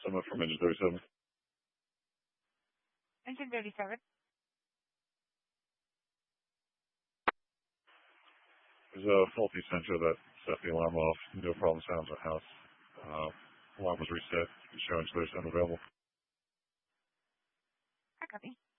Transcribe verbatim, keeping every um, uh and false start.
Someone from engine thirty-seven. Engine thirty-seven. There's a faulty sensor that set the alarm off. No problem sounds at house. Uh, alarm was reset. Show engine thirty-seven available. I copy.